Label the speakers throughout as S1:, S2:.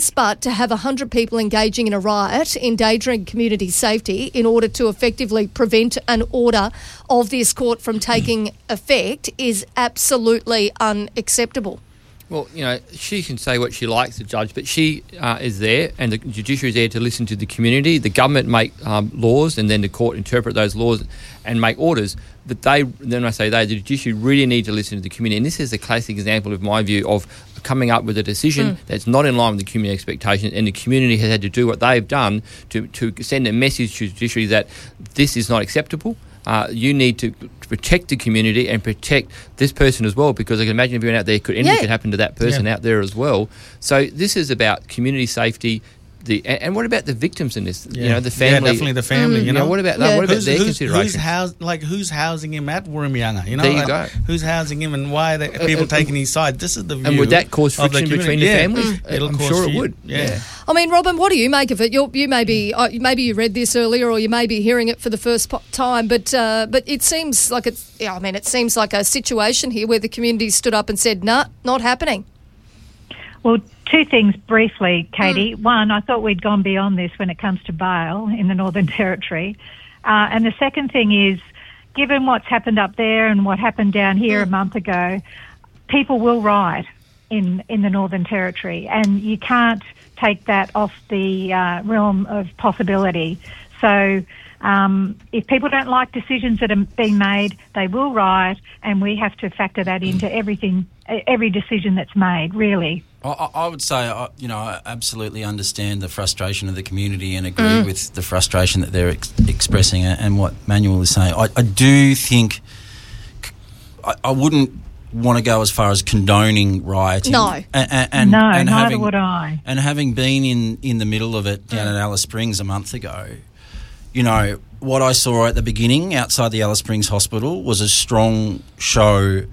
S1: But to have 100 people engaging in a riot, endangering community safety in order to effectively prevent an order of this court from taking effect is absolutely unacceptable.
S2: Well, she can say what she likes, the judge, but she is there, and the judiciary is there to listen to the community. The government make laws, and then the court interpret those laws and make orders. But the judiciary really need to listen to the community. And this is a classic example, of my view, of coming up with a decision that's not in line with the community expectations, and the community has had to do what they've done to send a message to the judiciary that this is not acceptable. You need to protect the community and protect this person as well, because I can imagine if you're out there, anything could happen to that person out there as well. So this is about community safety. And what about the victims in this? The family.
S3: Yeah, definitely the family.
S2: What about that? What about their consideration?
S3: Who's housing him at Woorolmyanga?
S2: There you go.
S3: Who's housing him, and why are people taking his side? This is the view.
S2: And would that cause friction between the families? I'm sure it would.
S3: Yeah.
S1: I mean, Robin, what do you make of it? You maybe you read this earlier, or you may be hearing it for the first time, but it seems like it seems like a situation here where the community stood up and said, "Nah, not happening."
S4: Well, two things briefly, Katie. One, I thought we'd gone beyond this when it comes to bail in the Northern Territory. And the second thing is, given what's happened up there and what happened down here a month ago, people will riot in the Northern Territory, and you can't take that off the realm of possibility. So if people don't like decisions that are being made, they will riot, and we have to factor that into every decision that's made, really.
S5: I would say, I absolutely understand the frustration of the community and agree with the frustration that they're expressing and what Manuel is saying. I do think I wouldn't want to go as far as condoning rioting.
S4: No. Neither would I.
S5: And having been in the middle of it down at Alice Springs a month ago, what I saw at the beginning outside the Alice Springs Hospital was a strong show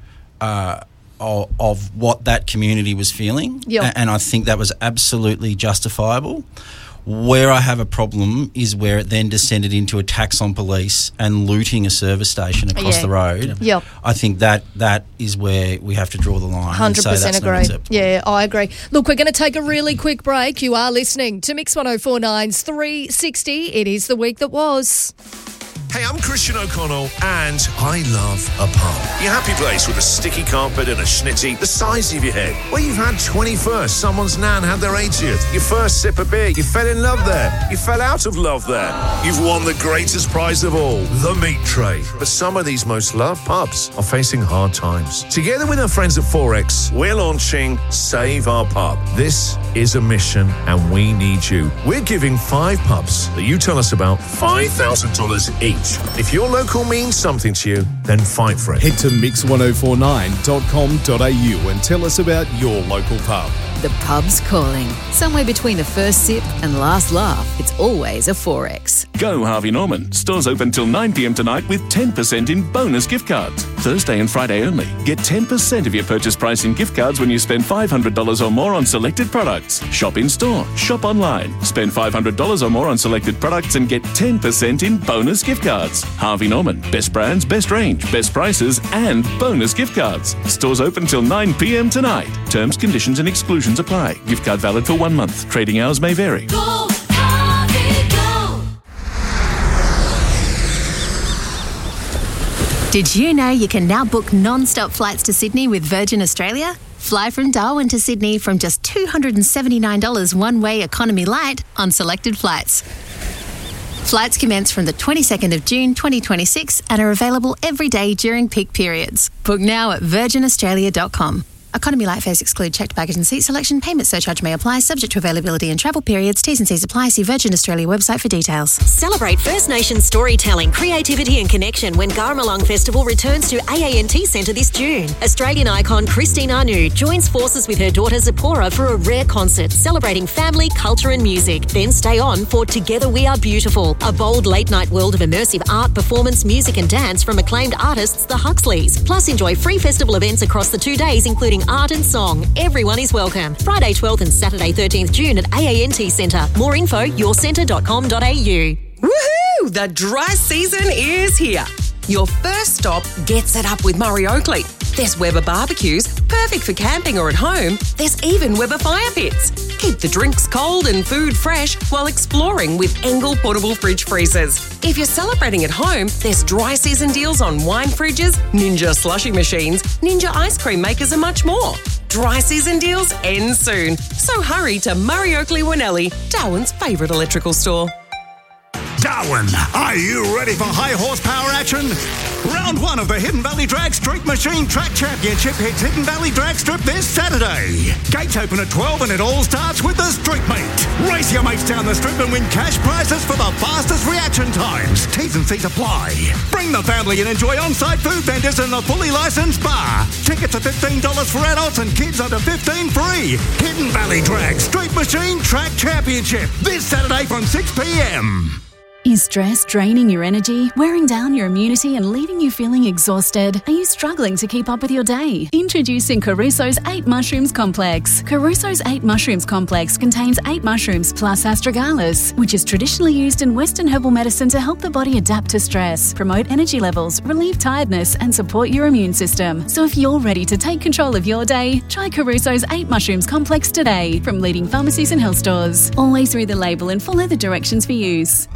S5: of what that community was feeling.
S1: Yep.
S5: And I think that was absolutely justifiable. Where I have a problem is where it then descended into attacks on police and looting a service station across the road.
S1: Yep.
S5: I think that is where we have to draw the line.
S1: 100% agree. Yeah, I agree. Look, we're going to take a really quick break. You are listening to Mix 104.9's 360. It is the week that was.
S6: Hey, I'm Christian O'Connell, and I love a pub. Your happy place with a sticky carpet and a schnitty the size of your head. Where you've had 21st, someone's nan had their 80th, your first sip of beer, you fell in love there, you fell out of love there. You've won the greatest prize of all, the meat tray. But some of these most loved pubs are facing hard times. Together with our friends at Forex, we're launching Save Our Pub. This is a mission, and we need you. We're giving 5 pubs that you tell us about $5,000 each. If your local means something to you, then fight for it.
S7: Head to mix1049.com.au and tell us about your local pub.
S8: The pub's calling. Somewhere between the first sip and last laugh, it's always a Forex.
S9: Go Harvey Norman. Stores open till 9 p.m. tonight with 10% in bonus gift cards. Thursday and Friday only. Get 10% of your purchase price in gift cards when you spend $500 or more on selected products. Shop in store. Shop online. Spend $500 or more on selected products and get 10% in bonus gift cards. Harvey Norman. Best brands, best range, best prices, and bonus gift cards. Stores open till 9 p.m. tonight. Terms, conditions and exclusions apply. Gift card valid for 1 month. Trading hours may vary.
S10: Go, Harvey, go.
S8: Did you know you can now book non-stop flights to Sydney with Virgin Australia? Fly from Darwin to Sydney from just $279 one-way economy light on selected flights. Flights commence from the 22nd of June 2026 and are available every day during peak periods. Book now at virginaustralia.com. Economy light fares exclude checked baggage and seat selection. Payment surcharge may apply, subject to availability and travel periods. T's and C's apply. See Virgin Australia website for details.
S11: Celebrate First Nations storytelling, creativity and connection when Garmalong Festival returns to AANT Centre this June. Australian icon Christine Anu joins forces with her daughter Zipporah for a rare concert celebrating family, culture and music. Then stay on for Together We Are Beautiful, a bold late-night world of immersive art, performance, music and dance from acclaimed artists The Huxleys. Plus enjoy free festival events across the 2 days, including art and song. Everyone is welcome. Friday 12th and Saturday 13th June at AANT Centre. More info, yourcentre.com.au.
S12: Woohoo! The dry season is here. Your first stop gets it up with Murray Oakley. There's Weber barbecues, perfect for camping or at home. There's even Weber fire pits. Keep the drinks cold and food fresh while exploring with Engel portable fridge freezers. If you're celebrating at home, there's dry season deals on wine fridges, Ninja slushy machines, Ninja ice cream makers and much more. Dry season deals end soon. So hurry to Murray Oakley Winnelli, Darwin's favourite electrical store.
S13: Darwin, are you ready for high horsepower action? Round 1 of the Hidden Valley Drag Street Machine Track Championship hits Hidden Valley Drag Strip this Saturday. Gates open at 12 and it all starts with the Street Meet. Race your mates down the strip and win cash prizes for the fastest reaction times. T's and C's apply. Bring the family and enjoy on-site food vendors and a fully licensed bar. Tickets are $15 for adults and kids under 15 free. Hidden Valley Drag Street Machine Track Championship this Saturday from 6 p.m.
S14: Is stress draining your energy, wearing down your immunity and leaving you feeling exhausted? Are you struggling to keep up with your day? Introducing Caruso's 8 Mushrooms Complex. Caruso's 8 Mushrooms Complex contains 8 mushrooms plus astragalus, which is traditionally used in Western herbal medicine to help the body adapt to stress, promote energy levels, relieve tiredness and support your immune system. So if you're ready to take control of your day, try Caruso's 8 Mushrooms Complex today from leading pharmacies and health stores. Always read the label and follow the directions for use.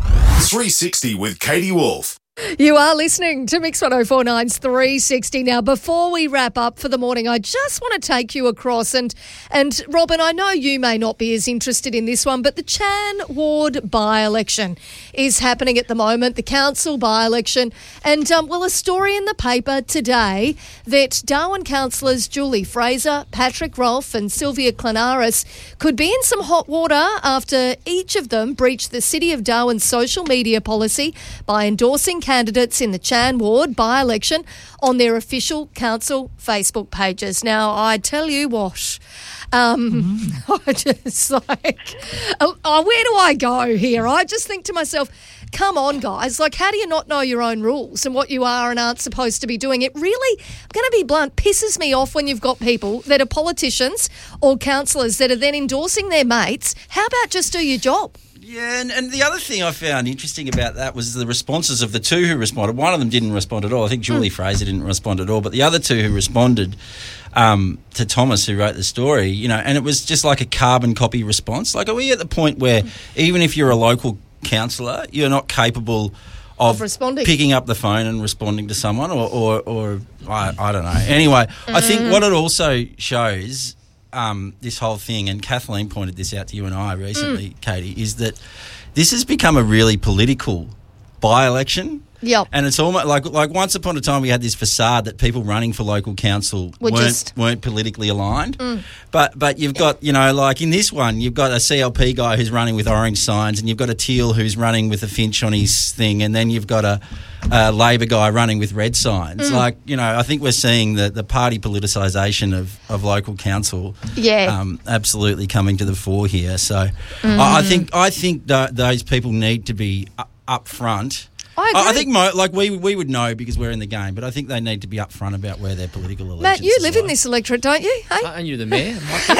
S6: 360 with Katie Wolf.
S1: You are listening to Mix 1049's 360. Now, before we wrap up for the morning, I just want to take you across and Robin, I know you may not be as interested in this one, but the Chan Ward by-election is happening at the moment, the council by-election. And, a story in the paper today that Darwin councillors Julie Fraser, Patrick Rolfe and Sylvia Clanaris could be in some hot water after each of them breached the City of Darwin's social media policy by endorsing candidates in the Chan Ward by-election on their official council Facebook pages. Now, I tell you what, I just where do I go here? I just think to myself, come on, guys, how do you not know your own rules and what you are and aren't supposed to be doing? It really, I'm going to be blunt, pisses me off when you've got people that are politicians or councillors that are then endorsing their mates. How about just do your job?
S5: Yeah, and the other thing I found interesting about that was the responses of the two who responded. One of them didn't respond at all. I think Julie Fraser didn't respond at all. But the other two who responded to Thomas, who wrote the story, and it was just like a carbon copy response. Are we at the point where even if you're a local councillor, you're not capable of
S1: responding,
S5: picking up the phone and responding to someone or I don't know. Anyway, I think what it also shows... this whole thing, and Kathleen pointed this out to you and I recently, Katie, is that this has become a really political by-election.
S1: Yep.
S5: And it's almost like once upon a time we had this facade that people running for local council weren't politically aligned. But you've got, in this one, you've got a CLP guy who's running with orange signs, and you've got a Teal who's running with a Finch on his thing, and then you've got a Labor guy running with red signs. I think we're seeing the party politicisation of local council absolutely coming to the fore here. So I think those people need to be up front. I think we would know because we're in the game, but I think they need to be upfront about where their political allegiance
S1: Matt, you live in this electorate, don't you? Hey?
S2: Aren't you the mayor?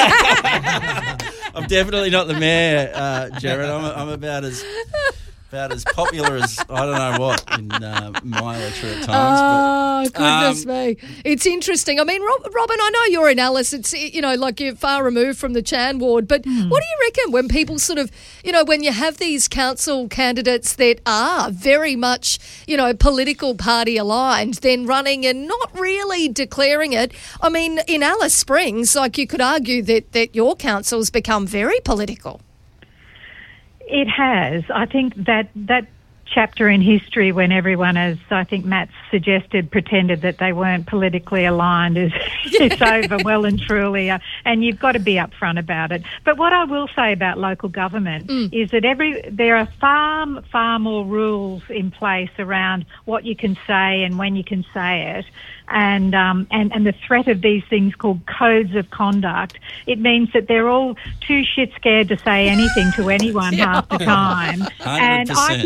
S5: I'm definitely not the mayor, Jared. I'm about as popular as I don't know what in my electorate at times.
S1: Goodness me. It's interesting. I mean, Robin, I know your analysis, you're far removed from the Chan Ward, but what do you reckon when people sort of, when you have these council candidates that are very much, political party aligned, then running and not really declaring it? I mean, in Alice Springs, you could argue that your council's become very political.
S4: It has. I think that chapter in history when everyone, as I think Matt suggested, pretended that they weren't politically aligned it's over well and truly, and you've got to be upfront about it. But what I will say about local government is that there are far more rules in place around what you can say and when you can say it. And the threat of these things called codes of conduct, it means that they're all too shit scared to say anything to anyone half the time. 100%. And I think that's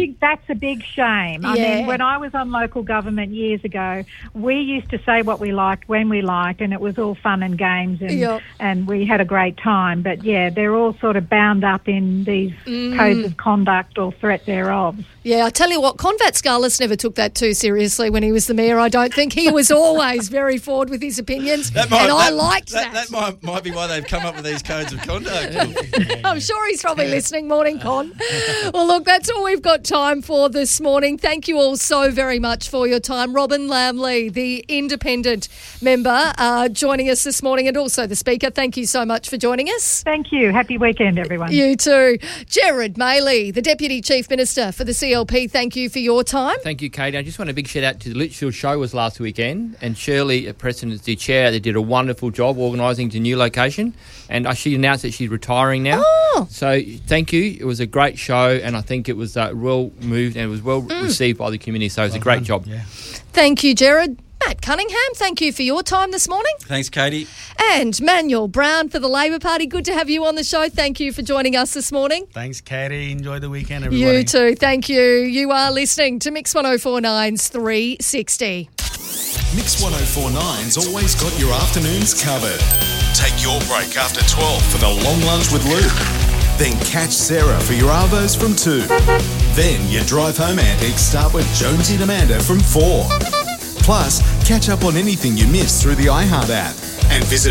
S4: a big shame. I
S1: Yeah.
S4: mean, when I was on local government years ago, we used to say what we liked when we liked, and it was all fun and games, and we had a great time. But, yeah, they're all sort of bound up in these codes of conduct or threat thereof.
S1: Yeah, I tell you what, Convat Scarlett never took that too seriously when he was the mayor. I don't think he was always very forward with his opinions, I liked that.
S5: That might be why they've come up with these codes of conduct.
S1: I'm sure he's probably listening. Morning, Con. Well, look, that's all we've got time for this morning. Thank you all so very much for your time. Robin Lamley, the independent member, joining us this morning, and also the Speaker. Thank you so much for joining us.
S4: Thank you. Happy weekend, everyone.
S1: You too. Jared Maley, the Deputy Chief Minister for the CLP, thank you for your time.
S2: Thank you, Katie. I just want a big shout out to the Litchfield Show was last weekend, and Shirley, Preston, as the chair, they did a wonderful job organising the new location, and she announced that she's retiring now.
S1: Oh.
S2: So thank you. It was a great show, and I think it was well moved and it was well received by the community. So it was a great job.
S3: Yeah.
S1: Thank you, Jared. Matt Cunningham, thank you for your time this morning.
S5: Thanks, Katie.
S1: And Manuel Brown for the Labor Party. Good to have you on the show. Thank you for joining us this morning.
S3: Thanks, Katie. Enjoy the weekend, everybody.
S1: You too. Thank you. You are listening to Mix 104.9's 360.
S7: Mix 104.9's always got your afternoons covered. Take your break after 12 for the long lunch with Luke. Then catch Sarah for your Arvos from 2. Then your drive home antics start with Jonesy and Amanda from 4. Plus, catch up on anything you missed through the iHeart app. And visit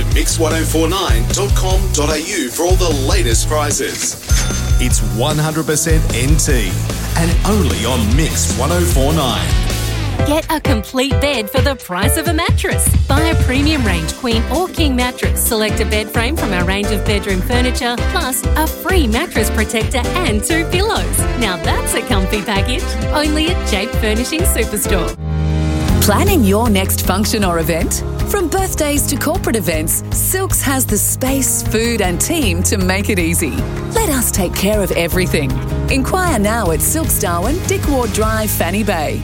S7: mix1049.com.au for all the latest prizes. It's 100% NT and only on Mix 104.9.
S15: Get a complete bed for the price of a mattress. Buy a premium range queen or king mattress. Select a bed frame from our range of bedroom furniture, plus a free mattress protector and 2 pillows. Now that's a comfy package. Only at Jape Furnishing Superstore.
S16: Planning your next function or event? From birthdays to corporate events, Silks has the space, food and team to make it easy. Let us take care of everything. Inquire now at Silks Darwin, Dick Ward Drive, Fanny Bay.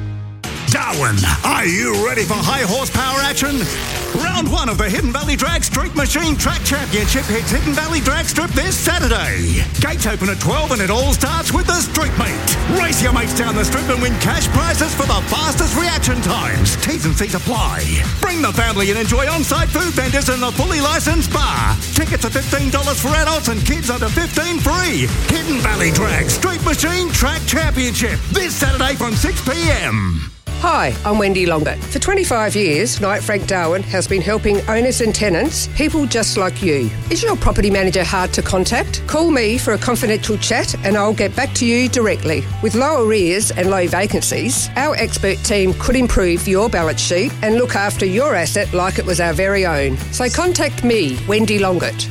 S13: Darwin, are you ready for high horsepower action? Round 1 of the Hidden Valley Drag Street Machine Track Championship hits Hidden Valley Drag Strip this Saturday. Gates open at 12 and it all starts with the Street Meet. Race your mates down the strip and win cash prizes for the fastest reaction times. T's and C's apply. Bring the family and enjoy on-site food vendors and the fully licensed bar. Tickets are $15 for adults and kids under 15 free. Hidden Valley Drag Street Machine Track Championship this Saturday from 6 p.m.
S17: Hi, I'm Wendy Longett. For 25 years, Knight Frank Darwin has been helping owners and tenants, people just like you. Is your property manager hard to contact? Call me for a confidential chat and I'll get back to you directly. With low arrears and low vacancies, our expert team could improve your balance sheet and look after your asset like it was our very own. So contact me, Wendy Longett,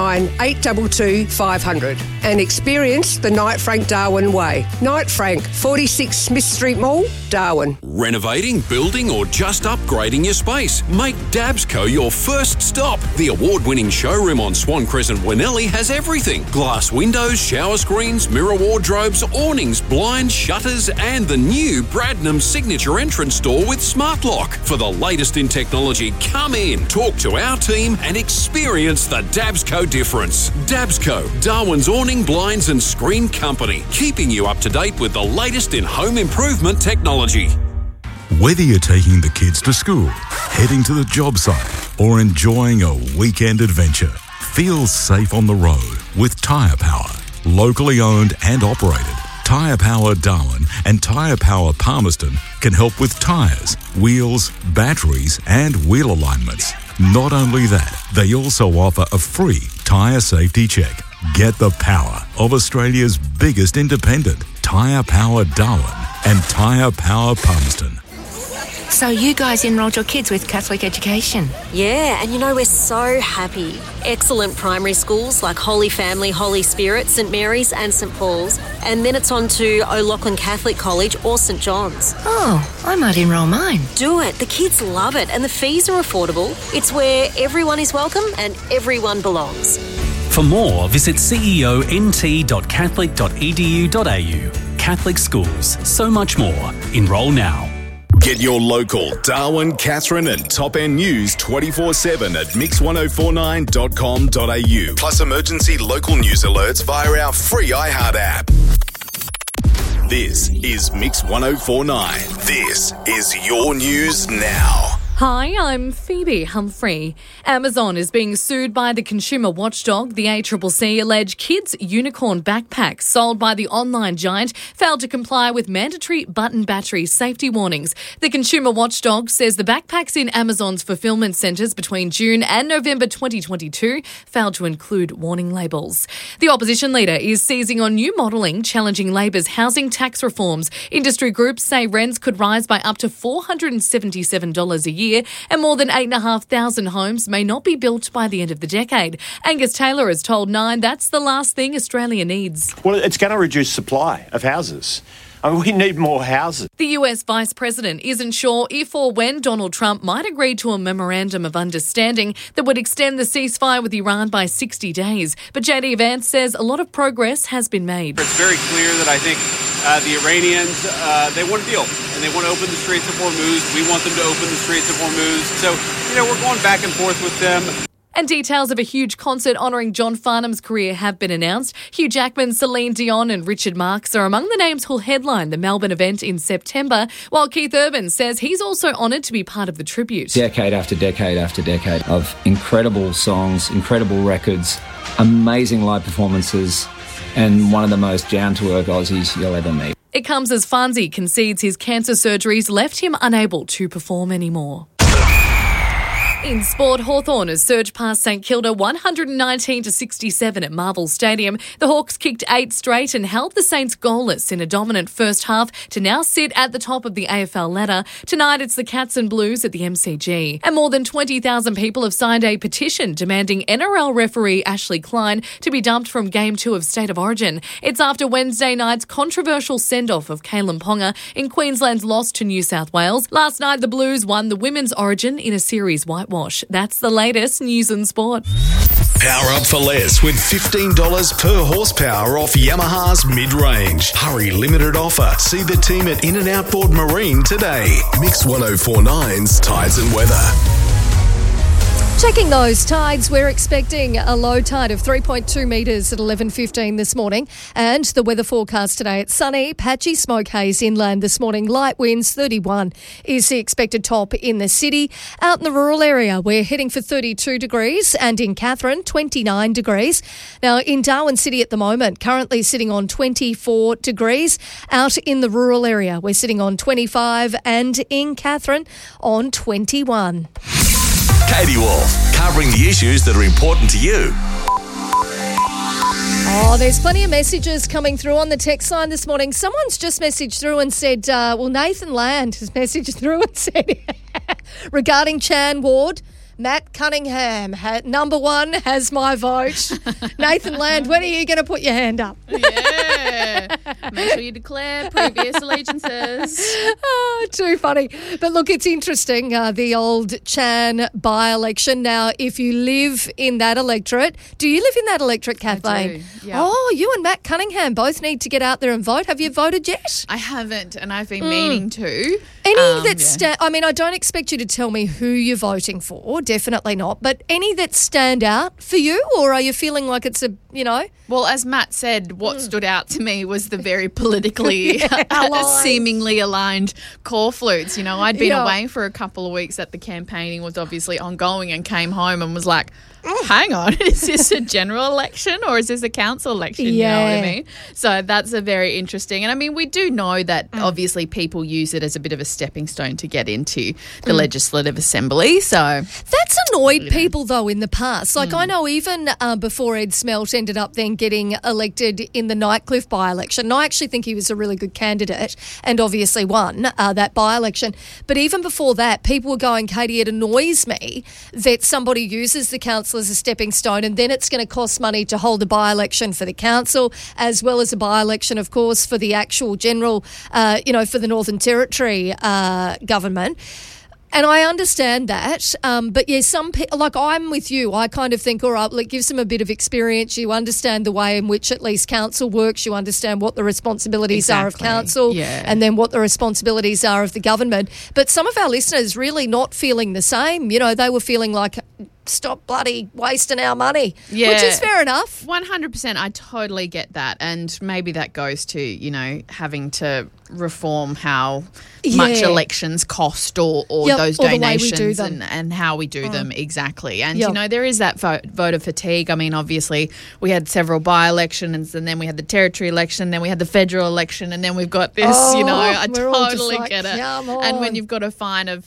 S17: 898222 500 and experience the Knight Frank Darwin way. Knight Frank, 46 Smith Street Mall, Darwin.
S18: Renovating, building or just upgrading your space? Make Dabsco your first stop. The award-winning showroom on Swan Crescent, Winnelli has everything. Glass windows, shower screens, mirror wardrobes, awnings, blinds, shutters and the new Bradnam signature entrance door with smart lock. For the latest in technology, come in, talk to our team and experience the Dabsco difference. Dabsco, Darwin's awning, blinds and screen company, keeping you up to date with the latest in home improvement technology.
S19: Whether you're taking the kids to school, heading to the job site, or enjoying a weekend adventure, feel safe on the road with Tyre Power. Locally owned and operated, Tyre Power Darwin and Tyre Power Palmerston can help with tyres, wheels, batteries and wheel alignments. Not only that, they also offer a free tyre safety check. Get the power of Australia's biggest independent, Tyre Power Darwin and Tyre Power Palmerston.
S20: So you guys enrolled your kids with Catholic education?
S11: Yeah, and we're so happy. Excellent primary schools like Holy Family, Holy Spirit, St Mary's and St Paul's. And then it's on to O'Loughlin Catholic College or St John's.
S20: Oh, I might enrol mine.
S11: Do it. The kids love it and the fees are affordable. It's where everyone is welcome and everyone belongs.
S21: For more, visit ceont.catholic.edu.au. Catholic schools, so much more. Enrol now.
S7: Get your local Darwin, Katherine and Top End news 24/7 at mix1049.com.au. Plus emergency local news alerts via our free iHeart app. This is Mix 1049. This is your news now.
S9: Hi, I'm Phoebe Humphrey. Amazon is being sued by the consumer watchdog. The ACCC allege kids' unicorn backpacks sold by the online giant failed to comply with mandatory button battery safety warnings. The consumer watchdog says the backpacks in Amazon's fulfillment centres between June and November 2022 failed to include warning labels. The opposition leader is seizing on new modelling, challenging Labor's housing tax reforms. Industry groups say rents could rise by up to $477 a year, and more than 8,500 homes may not be built by the end of the decade. Angus Taylor has told Nine that's the last thing Australia needs.
S22: Well, it's going to reduce supply of houses. I mean, we need more houses.
S9: The US Vice President isn't sure if or when Donald Trump might agree to a memorandum of understanding that would extend the ceasefire with Iran by 60 days. But JD Vance says a lot of progress has been made.
S23: It's very clear that I think the Iranians, they want a deal, and they want to open the Straits of Hormuz. We want them to open the Straits of Hormuz. So, we're going back and forth with them.
S9: And details of a huge concert honouring John Farnham's career have been announced. Hugh Jackman, Celine Dion and Richard Marx are among the names who'll headline the Melbourne event in September, while Keith Urban says he's also honoured to be part of the tribute.
S24: Decade after decade after decade of incredible songs, incredible records, amazing live performances, and one of the most down-to-earth Aussies you'll ever meet.
S9: It comes as Fonzie concedes his cancer surgeries left him unable to perform anymore. In sport, Hawthorn has surged past St Kilda 119-67 at Marvel Stadium. The Hawks kicked 8 straight and held the Saints goalless in a dominant first half to now sit at the top of the AFL ladder. Tonight it's the Cats and Blues at the MCG. And more than 20,000 people have signed a petition demanding NRL referee Ashley Klein to be dumped from Game 2 of State of Origin. It's after Wednesday night's controversial send-off of Kalen Ponga in Queensland's loss to New South Wales. Last night the Blues won the Women's Origin in a series whitewash. That's the latest news and sport.
S7: Power up for less with $15 per horsepower off Yamaha's mid-range. Hurry, limited offer. See the team at In and Outboard Marine today. Mix 1049's Tides and Weather.
S1: Checking those tides, we're expecting a low tide of 3.2 metres at 11:15 this morning. And the weather forecast today, it's sunny, patchy smoke haze inland this morning. Light winds, 31 is the expected top in the city. Out in the rural area, we're heading for 32 degrees, and in Katherine, 29 degrees. Now, in Darwin City at the moment, currently sitting on 24 degrees. Out in the rural area, we're sitting on 25, and in Katherine on 21.
S6: Katie Wolf, covering the issues that are important to you.
S1: Oh, there's plenty of messages coming through on the text line this morning. Someone's just messaged through and said, Nathan Land has messaged through and said, regarding Chan Ward, Matt Cunningham, number one, has my vote. Nathan Land, when are you going to put your hand up?
S25: Yeah. Make sure you declare previous allegiances.
S1: Oh, too funny. But look, it's interesting, the old Chan by-election. Now, if you live in that electorate, do you live in that electorate, Kathleen?
S25: I do, yeah.
S1: Oh, you and Matt Cunningham both need to get out there and vote. Have you voted yet?
S25: I haven't, and I've been meaning to.
S1: I don't expect you to tell me who you're voting for, definitely not, but any that stand out for you, or are you feeling like it's
S25: Well, as Matt said, what stood out to me was the very politically, seemingly aligned call flutes. I'd been away for a couple of weeks that the campaigning was obviously ongoing and came home and was like, hang on, is this a general election or is this a council election? You know what I mean? So that's a very interesting. And I mean, we do know that obviously people use it as a bit of a stepping stone to get into the Legislative Assembly. So
S1: that's annoyed people though in the past. Like I know even before Ed Smelt ended up then getting elected in the Nightcliff by-election. And I actually think he was a really good candidate and obviously won that by-election. But even before that, people were going, Katie, it annoys me that somebody uses the council as a stepping stone and then it's going to cost money to hold a by-election for the council as well as a by-election, of course, for the actual general, for the Northern Territory government. And I understand that. But yeah, some people, like I'm with you, I kind of think, all right, well, it gives them a bit of experience. You understand the way in which at least council works. You understand what the responsibilities are of council and then what the responsibilities are of the government. But some of our listeners really not feeling the same. They were feeling like, stop bloody wasting our money,
S25: Yeah.
S1: which is fair enough.
S25: 100%. I totally get that. And maybe that goes to, having to reform how much
S1: Yeah.
S25: elections cost or
S1: Yep,
S25: those
S1: or the way we
S25: donations
S1: do them.
S25: and how we do them exactly. And,
S1: Yep.
S25: there is that voter fatigue. I mean, obviously, we had several by-elections and then we had the territory election, then we had the federal election, and then we've got this, I
S1: we're all just
S25: totally
S1: like,
S25: get it.
S1: come
S25: And when
S1: on.
S25: you've got a fine of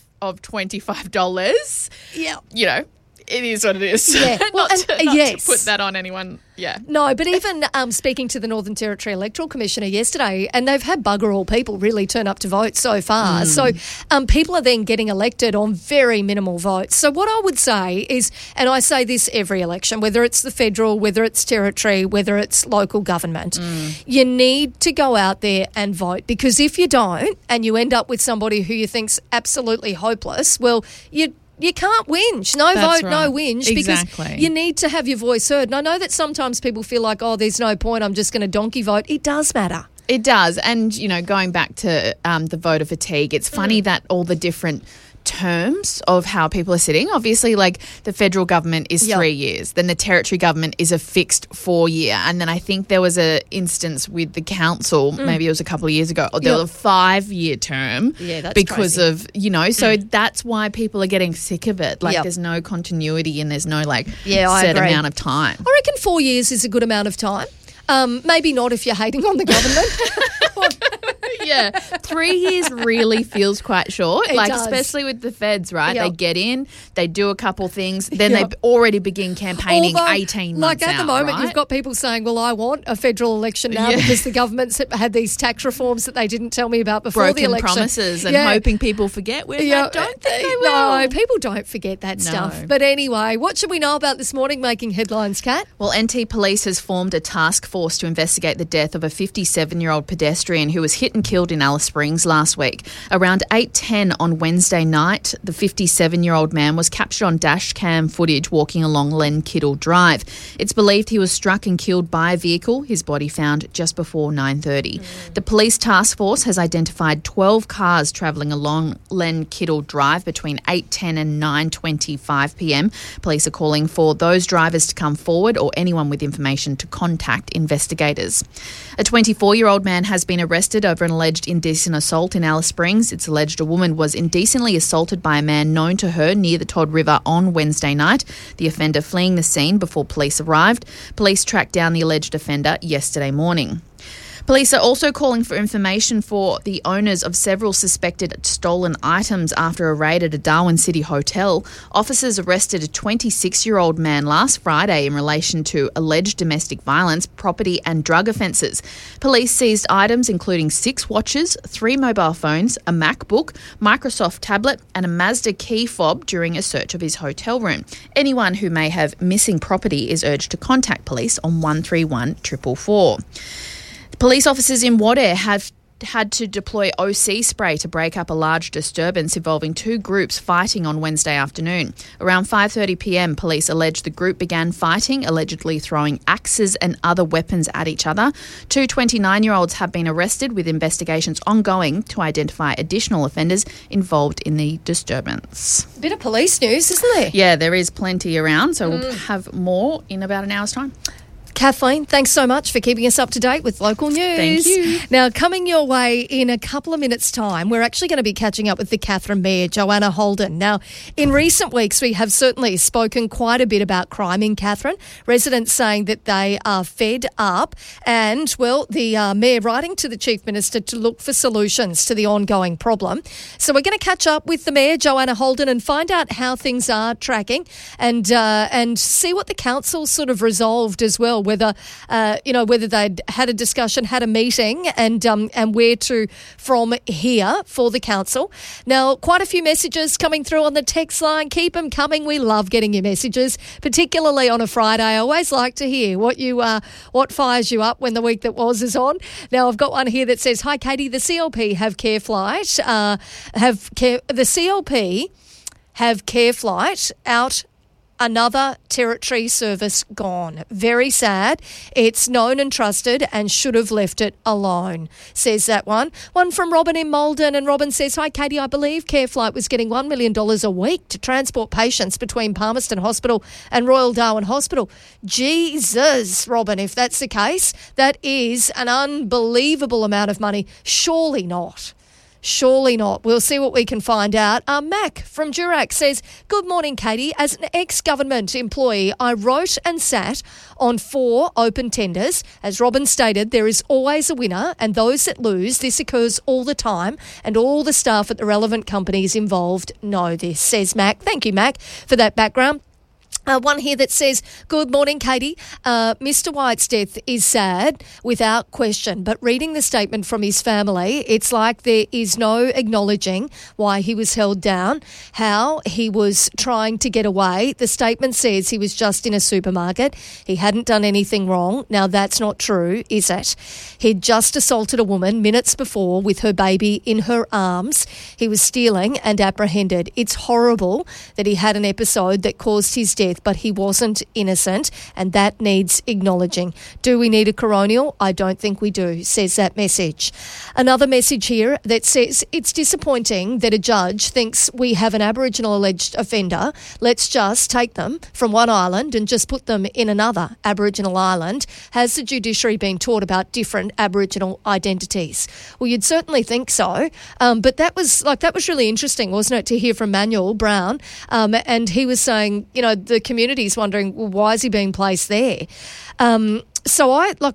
S25: $25,
S1: Yeah.
S25: it is what it is.
S1: Yeah. Well,
S25: not to
S1: yes.
S25: put that on anyone. Yeah.
S1: No, but even speaking to the Northern Territory Electoral Commissioner yesterday, and they've had bugger all people really turn up to vote so far. So people are then getting elected on very minimal votes. So what I would say is, and I say this every election, whether it's the federal, whether it's territory, whether it's local government, you need to go out there and vote, because if you don't and you end up with somebody who you think's absolutely hopeless, well, you can't whinge. No
S25: That's
S1: vote,
S25: right.
S1: no whinge.
S25: Exactly.
S1: Because you need to have your voice heard. And I know that sometimes people feel like, there's no point, I'm just going to donkey vote. It does matter.
S25: It does. And, going back to the voter fatigue, it's funny that all the different terms of how people are sitting, obviously, like the federal government is 3 years, then the territory government is a fixed 4 year, and then I think there was a instance with the council, maybe it was a couple of years ago, there was a 5 year term
S1: that's
S25: because
S1: crazy.
S25: of, so that's why people are getting sick of it. Like there's no continuity and there's no
S1: I
S25: set
S1: agree.
S25: amount of time.
S1: I reckon 4 years is a good amount of time. Maybe not if you're hating on the government.
S25: Yeah, 3 years really feels quite short.
S1: It does.
S25: Especially with the feds, right?
S1: Yep.
S25: They get in, they do a couple things, then
S1: Yep.
S25: they already begin campaigning
S1: Although,
S25: 18 months
S1: Like at the
S25: out,
S1: moment,
S25: right?
S1: you've got people saying, well, I want a federal election now because the government's had these tax reforms that they didn't tell me about before
S25: broken
S1: the election.
S25: promises and hoping people forget. I don't think they will.
S1: No, people don't forget that stuff. But anyway, what should we know about this morning making headlines, Kat?
S25: Well, NT Police has formed a task force to investigate the death of a 57-year-old pedestrian who was hit and killed in Alice Springs last week. Around 8:10 on Wednesday night, the 57-year-old man was captured on dash cam footage walking along Len Kittle Drive. It's believed he was struck and killed by a vehicle, his body found just before 9:30. The police task force has identified 12 cars travelling along Len Kittle Drive between 8:10 and 9:25 p.m. Police are calling for those drivers to come forward or anyone with information to contact investigators. A 24-year-old man has been arrested over an alleged indecent assault in Alice Springs. It's alleged a woman was indecently assaulted by a man known to her near the Todd River on Wednesday night, the offender fleeing the scene before police arrived. Police tracked down the alleged offender yesterday morning. Police are also calling for information for the owners of several suspected stolen items after a raid at a Darwin City hotel. Officers arrested a 26-year-old man last Friday in relation to alleged domestic violence, property and drug offences. Police seized items including 6 watches, 3 mobile phones, a MacBook, Microsoft tablet and a Mazda key fob during a search of his hotel room. Anyone who may have missing property is urged to contact police on 131 444. Police officers in Wadair have had to deploy OC spray to break up a large disturbance involving 2 groups fighting on Wednesday afternoon. Around 5:30 p.m, police allege the group began fighting, allegedly throwing axes and other weapons at each other. 2 29-year-olds have been arrested, with investigations ongoing to identify additional offenders involved in the disturbance.
S1: Bit of police news, isn't there?
S25: Yeah, there is plenty around, so we'll have more in about an hour's time.
S1: Kathleen, thanks so much for keeping us up to date with local news.
S25: Thank you.
S1: Now, coming your way in a couple of minutes' time, we're actually going to be catching up with the Katherine Mayor, Joanna Holden. Now, in recent weeks, we have certainly spoken quite a bit about crime in Katherine. Residents saying that they are fed up and, well, the Mayor writing to the Chief Minister to look for solutions to the ongoing problem. So we're going to catch up with the Mayor, Joanna Holden, and find out how things are tracking and see what the council sort of resolved as well, whether they'd had a discussion, had a meeting, and where to from here for the council. Now, quite a few messages coming through on the text line. Keep them coming. We love getting your messages, particularly on a Friday. I always like to hear what fires you up when the week that was is on. Now, I've got one here that says, "Hi, Katie. The CLP have Care Flight have Care Flight out Another Territory service gone. Very sad. It's known and trusted and should have left it alone, says that one. One from Robin in Malden, and Robin says, "Hi Katie, I believe CareFlight was getting $1 million a week to transport patients between Palmerston Hospital and Royal Darwin Hospital." Jesus, Robin, if that's the case, that is an unbelievable amount of money. Surely not. Surely not. We'll see what we can find out. Mac from Durack says, "Good morning, Katie. As an ex-government employee, I wrote and sat on 4 open tenders. As Robin stated, there is always a winner and those that lose. This occurs all the time and all the staff at the relevant companies involved know this," says Mac. Thank you, Mac, for that background. One here that says, "Good morning, Katie. Mr. White's death is sad, without question, but reading the statement from his family, it's like there is no acknowledging why he was held down, how he was trying to get away. The statement says he was just in a supermarket. He hadn't done anything wrong. Now, that's not true, is it? He'd just assaulted a woman minutes before with her baby in her arms. He was stealing and apprehended. It's horrible that he had an episode that caused his death, but he wasn't innocent, and that needs acknowledging. Do we need a coronial? I don't think we do," says that message. Another message here that says, "It's disappointing that a judge thinks we have an Aboriginal alleged offender. Let's just take them from one island and just put them in another Aboriginal island. Has the judiciary been taught about different Aboriginal identities?" Well, you'd certainly think so, but that was really interesting, wasn't it, to hear from Manuel Brown, and he was saying, the community's wondering, well, why is he being placed there? So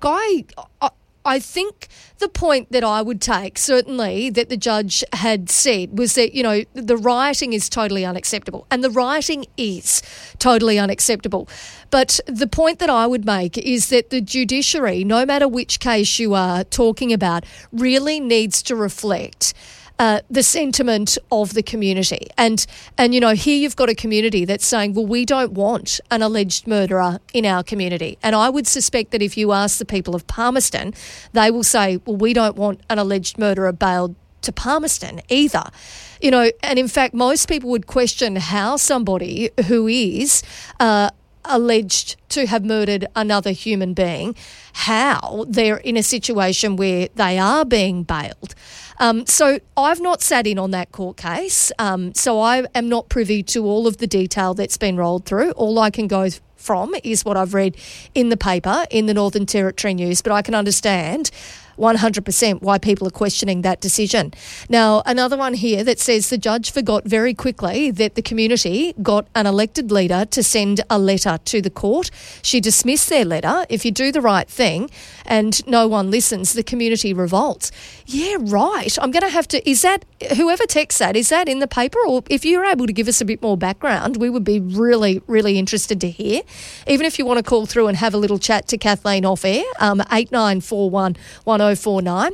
S1: I think the point that I would take, certainly, that the judge had said was that, the rioting is totally unacceptable. And the rioting is totally unacceptable. But the point that I would make is that the judiciary, no matter which case you are talking about, really needs to reflect the sentiment of the community. And here you've got a community that's saying, well, we don't want an alleged murderer in our community. And I would suspect that if you ask the people of Palmerston, they will say, well, we don't want an alleged murderer bailed to Palmerston either. And in fact, most people would question how somebody who is alleged to have murdered another human being, how they're in a situation where they are being bailed. So I've not sat in on that court case, so I am not privy to all of the detail that's been rolled through. All I can go from is what I've read in the paper, in the Northern Territory News, but I can understand 100% why people are questioning that decision. Now, another one here that says the judge forgot very quickly that the community got an elected leader to send a letter to the court. She dismissed their letter. If you do the right thing and no one listens, the community revolts. Yeah, right. I'm going to have to, is that, whoever texts that, is that in the paper? Or if you're able to give us a bit more background, we would be really, really interested to hear. Even if you want to call through and have a little chat to Kathleen off air, 8941 1049.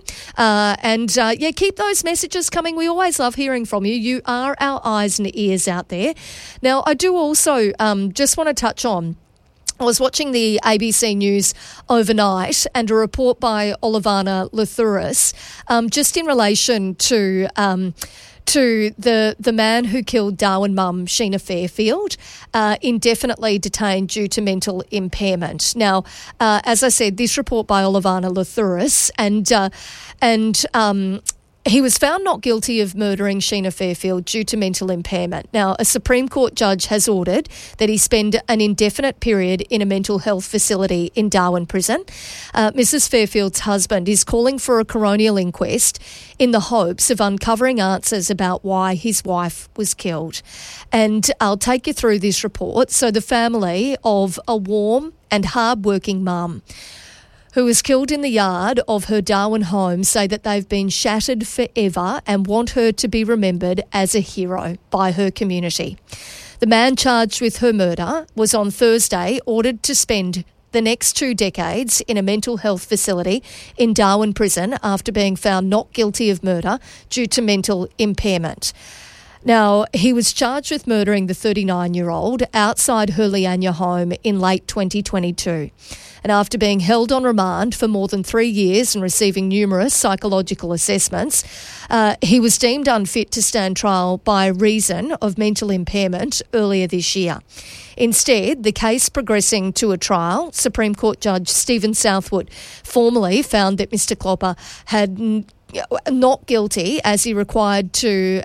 S1: Keep those messages coming. We always love hearing from you. You are our eyes and ears out there. Now, I do also just want to touch on, I was watching the ABC News overnight and a report by Olivana Luthouris just in relation to the man who killed Darwin mum, Sheena Fairfield, indefinitely detained due to mental impairment. Now, as I said, this report by Olivana Luthouris, and he was found not guilty of murdering Sheena Fairfield due to mental impairment. Now, a Supreme Court judge has ordered that he spend an indefinite period in a mental health facility in Darwin Prison. Mrs Fairfield's husband is calling for a coronial inquest in the hopes of uncovering answers about why his wife was killed. And I'll take you through this report. So the family of a warm and hard-working mum who was killed in the yard of her Darwin home say that they've been shattered forever and want her to be remembered as a hero by her community. The man charged with her murder was on Thursday ordered to spend the next 2 decades in a mental health facility in Darwin Prison after being found not guilty of murder due to mental impairment. Now, he was charged with murdering the 39-year-old outside her Leanya home in late 2022. And after being held on remand for more than 3 years and receiving numerous psychological assessments, he was deemed unfit to stand trial by reason of mental impairment earlier this year. Instead, the case progressing to a trial, Supreme Court Judge Stephen Southwood formally found that Mr. Klopper had not guilty as required to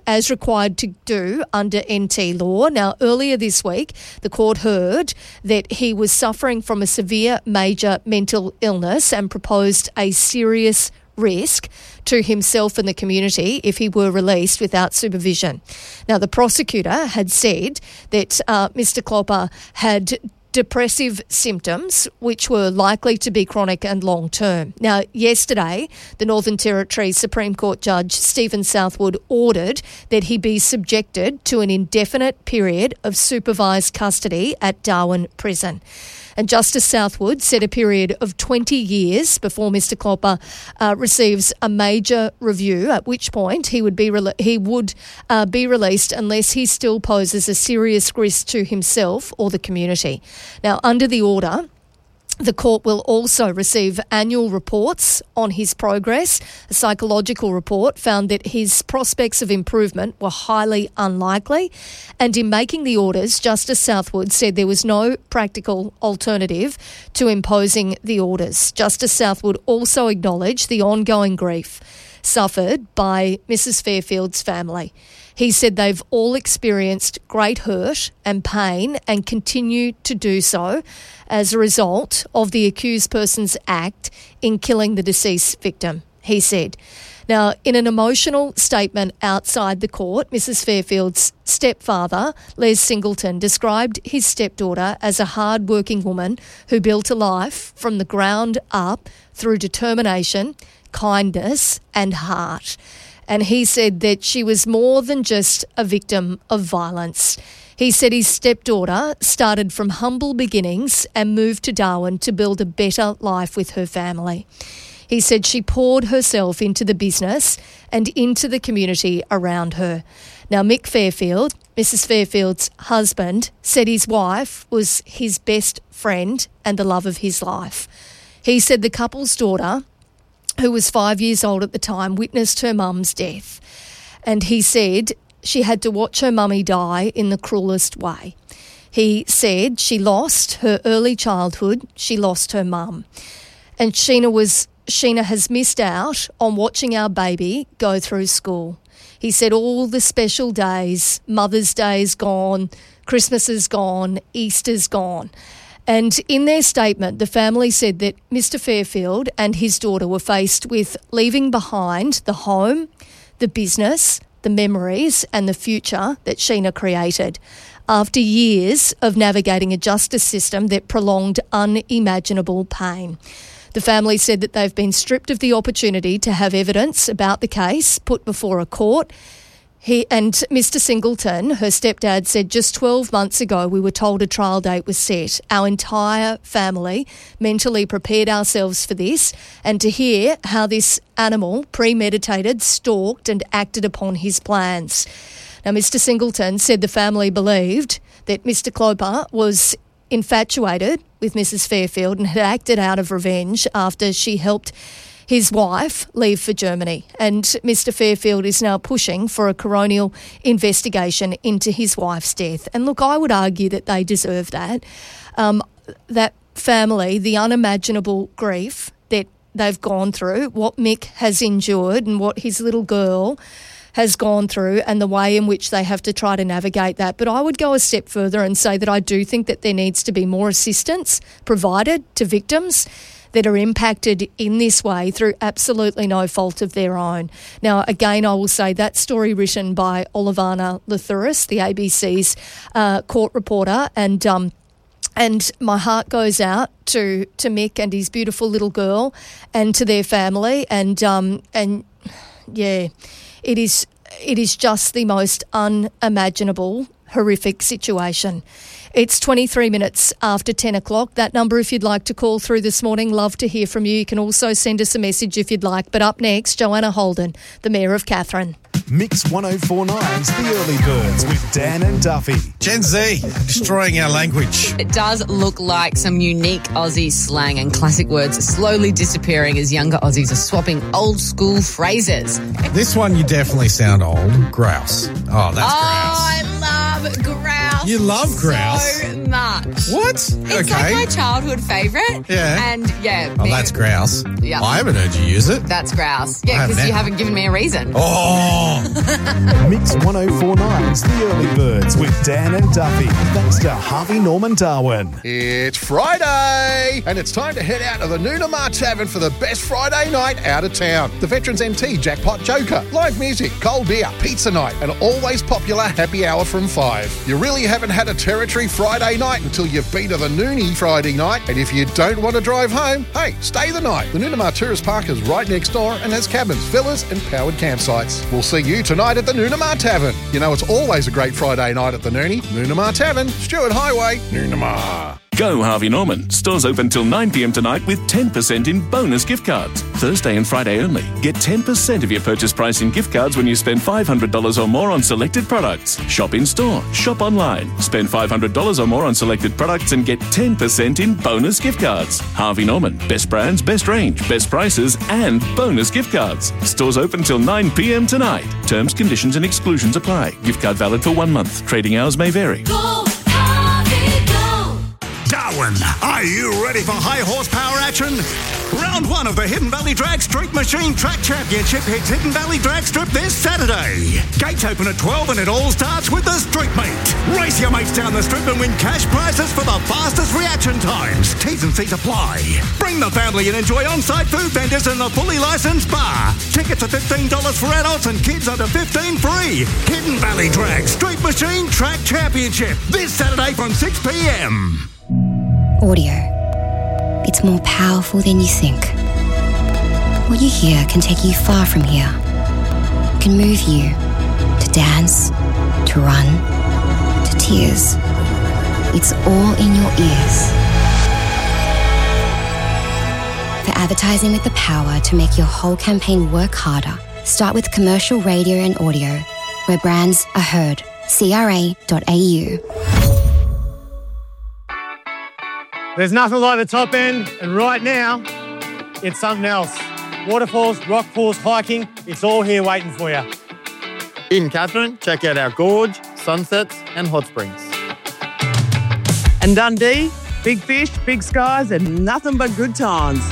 S1: do under NT law. Now, earlier this week, the court heard that he was suffering from a severe major mental illness and proposed a serious risk to himself and the community if he were released without supervision. Now, the prosecutor had said that Mr. Klopper had depressive symptoms, which were likely to be chronic and long-term. Now, yesterday, the Northern Territory Supreme Court Judge Stephen Southwood ordered that he be subjected to an indefinite period of supervised custody at Darwin Prison. And Justice Southwood set a period of 20 years before Mr. Klopper receives a major review, at which point he would be released unless he still poses a serious risk to himself or the community. Now, under the order, the court will also receive annual reports on his progress. A psychological report found that his prospects of improvement were highly unlikely. And in making the orders, Justice Southwood said there was no practical alternative to imposing the orders. Justice Southwood also acknowledged the ongoing grief suffered by Mrs. Fairfield's family. He said they've all experienced great hurt and pain and continue to do so as a result of the accused person's act in killing the deceased victim, he said. Now, in an emotional statement outside the court, Mrs. Fairfield's stepfather, Les Singleton, described his stepdaughter as a hard-working woman who built a life from the ground up through determination, kindness and heart. And he said that she was more than just a victim of violence. He said his stepdaughter started from humble beginnings and moved to Darwin to build a better life with her family. He said she poured herself into the business and into the community around her. Now, Mick Fairfield, Mrs. Fairfield's husband, said his wife was his best friend and the love of his life. He said the couple's daughter, who was 5 years old at the time, witnessed her mum's death. And he said she had to watch her mummy die in the cruelest way. He said she lost her early childhood, she lost her mum. And Sheena has missed out on watching our baby go through school. He said all the special days, Mother's Day's gone, Christmas is gone, Easter's gone. And in their statement, the family said that Mr. Fairfield and his daughter were faced with leaving behind the home, the business, the memories and the future that Sheena created after years of navigating a justice system that prolonged unimaginable pain. The family said that they've been stripped of the opportunity to have evidence about the case put before a court. And Mr. Singleton, her stepdad, said just 12 months ago we were told a trial date was set. Our entire family mentally prepared ourselves for this, and to hear how this animal premeditated, stalked and acted upon his plans. Now, Mr. Singleton said the family believed that Mr. Klopper was infatuated with Mrs. Fairfield and had acted out of revenge after she helped his wife leave for Germany. And Mr. Fairfield is now pushing for a coronial investigation into his wife's death. And look, I would argue that they deserve that. That family, the unimaginable grief that they've gone through, what Mick has endured and what his little girl has gone through and the way in which they have to try to navigate that. But I would go a step further and say that I do think that there needs to be more assistance provided to victims that are impacted in this way through absolutely no fault of their own. Now, again, I will say that story written by Olivana Lathuris, the ABC's court reporter, and my heart goes out to Mick and his beautiful little girl and to their family. And yeah, it is just the most unimaginable horrific situation. It's 23 minutes after 10 o'clock. That number, if you'd like to call through this morning, love to hear from you. You can also send us a message if you'd like. But up next, Joanna Holden, the Mayor of Katherine.
S4: Mix 1049's The Early Birds with Dan and Duffy.
S8: Gen Z, destroying our language.
S10: It does look like some unique Aussie slang and classic words are slowly disappearing as younger Aussies are swapping old school phrases.
S8: This one, you definitely sound old. Grouse. Oh, that's grouse.
S10: I love grouse.
S8: You love grouse?
S10: So much.
S8: What?
S10: It's
S8: okay.
S10: like my childhood favourite.
S8: Yeah.
S10: And yeah.
S8: Oh, that's grouse.
S10: Yeah.
S8: I haven't heard you use it.
S10: That's grouse. Yeah, because you haven't given me a reason.
S8: Oh.
S4: Mix 1049's The Early Birds with Dan and Duffy. Thanks to Harvey Norman Darwin.
S12: It's Friday, and it's time to head out to the Noonamar Tavern for the best Friday night out of town. The Veterans NT Jackpot Joker, live music, cold beer, pizza night, and always popular happy hour from 5. You really haven't had a territory Friday night until you've been to the Noonie Friday night, and if you don't want to drive home, hey, stay the night. The Noonamar Tourist Park is right next door and has cabins, villas, and powered campsites. We'll see you tonight at the Noonamar Tavern. You know it's always a great Friday night at the Noonie. Noonamar Tavern, Stewart Highway, Noonamar.
S14: Go Harvey Norman. Stores open till 9 p.m. tonight with 10% in bonus gift cards. Thursday and Friday only. Get 10% of your purchase price in gift cards when you spend $500 or more on selected products. Shop in store. Shop online. Spend $500 or more on selected products and get 10% in bonus gift cards. Harvey Norman. Best brands, best range, best prices and bonus gift cards. Stores open till 9 p.m. tonight. Terms, conditions and exclusions apply. Gift card valid for 1 month. Trading hours may vary.
S13: Darwin, are you ready for high horsepower action? Round 1 of the Hidden Valley Drag Street Machine Track Championship hits Hidden Valley Drag Strip this Saturday. Gates open at 12 and it all starts with the Street Meet. Race your mates down the strip and win cash prizes for the fastest reaction times. T's and C's apply. Bring the family and enjoy on-site food vendors in the fully licensed bar. Tickets are $15 for adults and kids under 15 free. Hidden Valley Drag Street Machine Track Championship this Saturday from 6 p.m.
S26: Audio. It's more powerful than you think. What you hear can take you far from here. It can move you to dance, to run, to tears. It's all in your ears. For advertising with the power to make your whole campaign work harder, start with commercial radio and audio, where brands are heard. CRA.au.
S27: There's nothing like the top end, and right now, it's something else. Waterfalls, rock pools, hiking, it's all here waiting for you.
S28: In Katherine, check out our gorge, sunsets and hot springs.
S29: And Dundee, big fish, big skies and nothing but good times.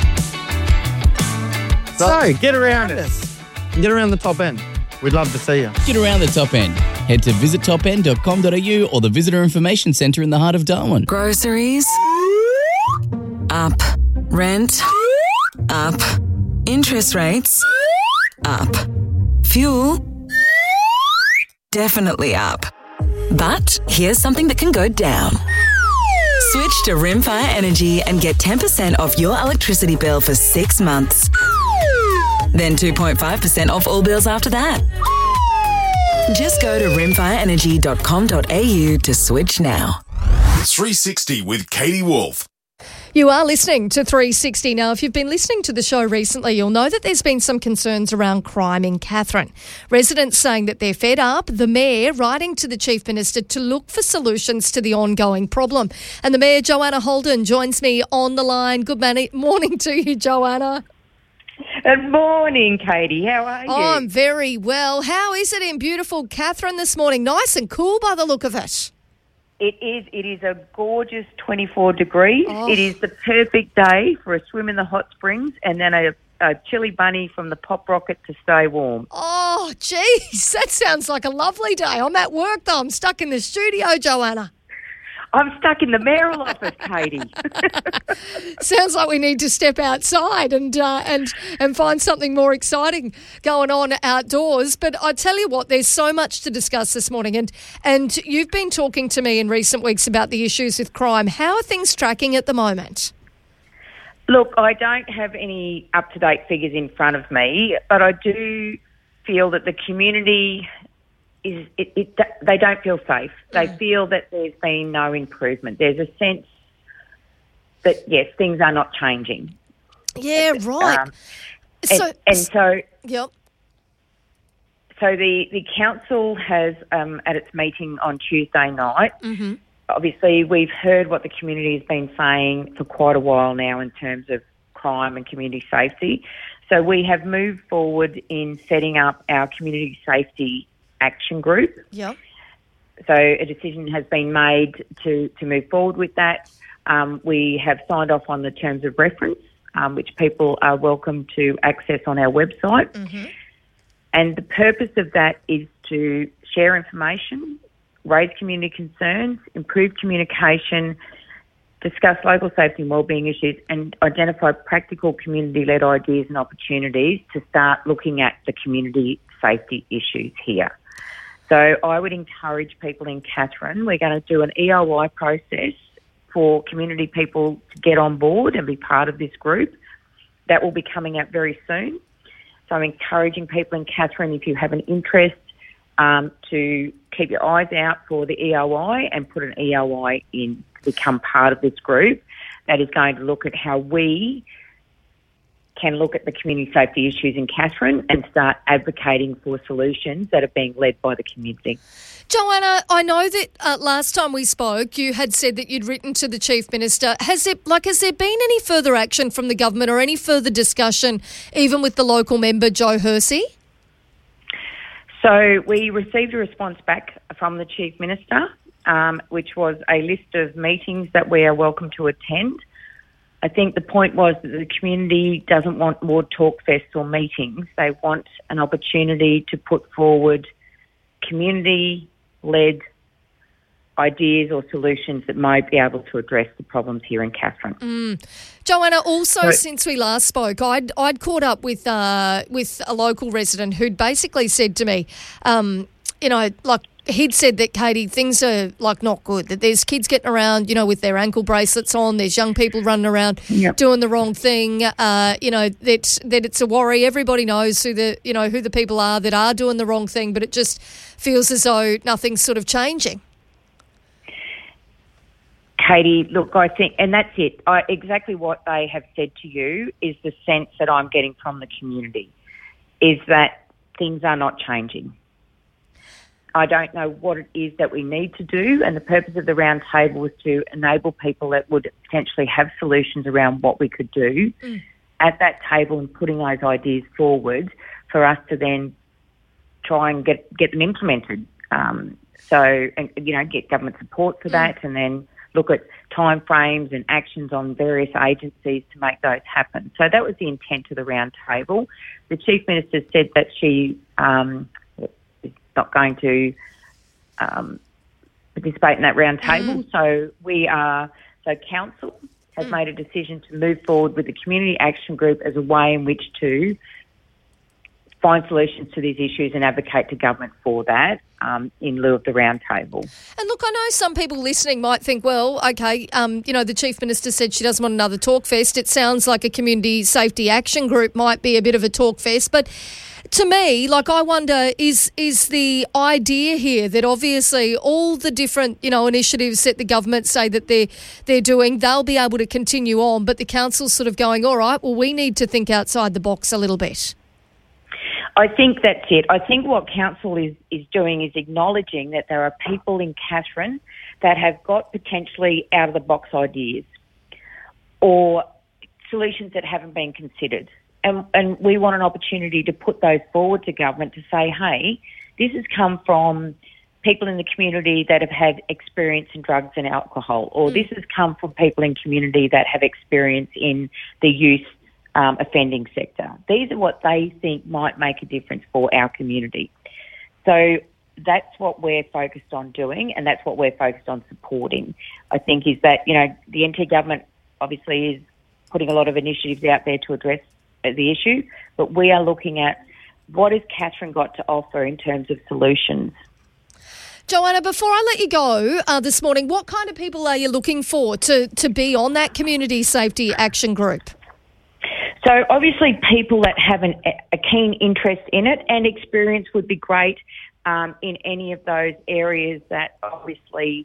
S28: So get around us. Get around the top end. We'd love to see you.
S30: Get around the top end. Head to visittopend.com.au or the Visitor Information Centre in the heart of Darwin.
S31: Groceries? Up. Rent? Up. Interest rates? Up. Fuel? Definitely up. But here's something that can go down. Switch to Rimfire Energy and get 10% off your electricity bill for 6 months. Then 2.5% off all bills after that. Just go to rimfireenergy.com.au to switch now.
S7: 360 with Katie Wolf.
S1: You are listening to 360. Now, if you've been listening to the show recently, you'll know that there's been some concerns around crime in Katherine. Residents saying that they're fed up, the Mayor writing to the Chief Minister to look for solutions to the ongoing problem. And the Mayor, Joanna Holden, joins me on the line. Good morning to you, Joanna.
S32: Good morning, Katie. How are you?
S1: I'm very well. How is it in beautiful Katherine this morning? Nice and cool by the look of it.
S32: It is. It is a gorgeous 24 degrees.
S1: Oh.
S32: It is the perfect day for a swim in the hot springs and then a chili bunny from the Pop Rocket to stay warm.
S1: Oh, geez, that sounds like a lovely day. I'm at work, though. I'm stuck in the studio, Joanna.
S32: I'm stuck in the mayoral office, Katie.
S1: Sounds like we need to step outside and find something more exciting going on outdoors. But I tell you what, there's so much to discuss this morning. And you've been talking to me in recent weeks about the issues with crime. How are things tracking at the moment?
S32: Look, I don't have any up-to-date figures in front of me, but I do feel that the community is they don't feel safe. They feel that there's been no improvement. There's a sense that, yes, things are not changing.
S1: Yeah, right.
S32: So
S1: yep.
S32: So the council has, at its meeting on Tuesday night, obviously we've heard what the community has been saying for quite a while now in terms of crime and community safety. So we have moved forward in setting up our community safety action group.
S1: Yep.
S32: So a decision has been made to move forward with that. We have signed off on the terms of reference, which people are welcome to access on our website. And the purpose of that is to share information, raise community concerns, improve communication, discuss local safety and wellbeing issues, and identify practical community-led ideas and opportunities to start looking at the community safety issues here. So I would encourage people in Katherine, we're going to do an EOI process for community people to get on board and be part of this group. That will be coming out very soon. So I'm encouraging people in Katherine, if you have an interest, to keep your eyes out for the EOI and put an EOI in to become part of this group that is going to look at how we can look at the community safety issues in Katherine and start advocating for solutions that are being led by the community.
S1: Joanna, I know that last time we spoke, you had said that you'd written to the Chief Minister. Has there been any further action from the government or any further discussion, even with the local member, Joe Hersey?
S32: So we received a response back from the Chief Minister, which was a list of meetings that we are welcome to attend. I think the point was that the community doesn't want more talk fests or meetings. They want an opportunity to put forward community-led ideas or solutions that might be able to address the problems here in Katherine.
S1: Joanna, also since we last spoke, I'd caught up with a local resident who'd basically said to me, he'd said that, Katie, things are not good, that there's kids getting around, with their ankle bracelets on, there's young people running around doing the wrong thing, that it's a worry. Everybody knows who the people are that are doing the wrong thing, but it just feels as though nothing's sort of changing.
S32: Katie, look, I think, and that's it. Exactly what they have said to you is the sense that I'm getting from the community, is that things are not changing. I don't know what it is that we need to do, and the purpose of the round table was to enable people that would potentially have solutions around what we could do at that table and putting those ideas forward for us to then try and get them implemented. Get government support for that, and then look at timeframes and actions on various agencies to make those happen. So that was the intent of the round table. The Chief Minister said that she is not going to participate in that round table. So Council has made a decision to move forward with the Community Action Group as a way in which to find solutions to these issues and advocate to government for that in lieu of the round table.
S1: And look, I know some people listening might think, well, okay, the Chief Minister said she doesn't want another talk fest. It sounds like a community safety action group might be a bit of a talk fest, but to me, I wonder, is the idea here that obviously all the different, initiatives that the government say that they're doing, they'll be able to continue on, but the council's sort of going, all right, well, we need to think outside the box a little bit.
S32: I think that's it. I think what Council is doing is acknowledging that there are people in Katherine that have got potentially out-of-the-box ideas or solutions that haven't been considered. And we want an opportunity to put those forward to government to say, hey, this has come from people in the community that have had experience in drugs and alcohol, or this has come from people in community that have experience in the youth offending sector. These are what they think might make a difference for our community. So that's what we're focused on doing, and that's what we're focused on supporting. I think is that, the NT government obviously is putting a lot of initiatives out there to address the issue, but we are looking at what has Katherine got to offer in terms of solutions.
S1: Joanna, before I let you go this morning, what kind of people are you looking for to be on that Community Safety Action Group?
S32: So obviously people that have a keen interest in it and experience would be great in any of those areas that obviously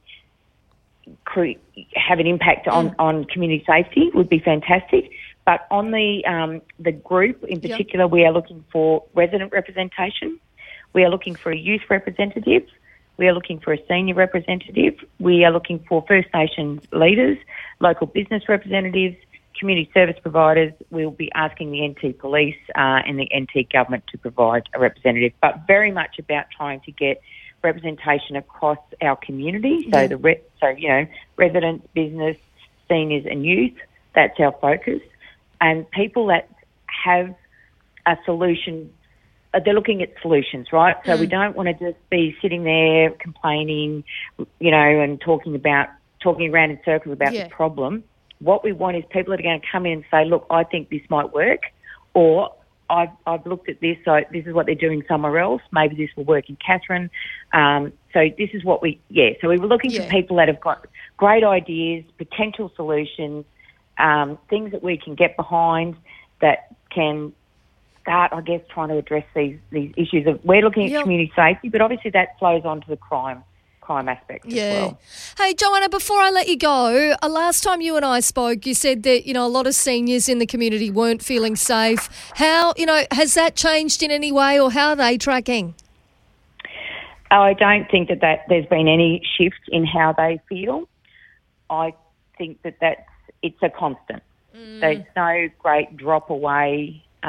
S32: have an impact on community safety would be fantastic. But on the group in particular, we are looking for resident representation. We are looking for a youth representative. We are looking for a senior representative. We are looking for First Nations leaders, local business representatives, community service providers. We'll be asking the NT Police and the NT Government to provide a representative, but very much about trying to get representation across our community. So residents, business, seniors and youth, that's our focus. And people that have a solution, they're looking at solutions, right? So we don't want to just be sitting there complaining, and talking around in circles about the problem. What we want is people that are going to come in and say, look, I think this might work, or I've looked at this, so this is what they're doing somewhere else. Maybe this will work in Katherine. So this is what so we were looking for people that have got great ideas, potential solutions, things that we can get behind that can start, I guess, trying to address these issues. We're looking at community safety, but obviously that flows on to the crime aspect as well.
S1: Hey, Joanna, before I let you go, last time you and I spoke, you said that, a lot of seniors in the community weren't feeling safe. How, has that changed in any way, or how are they tracking?
S32: I don't think that there's been any shift in how they feel. I think that it's a constant. There's no great drop away. Look,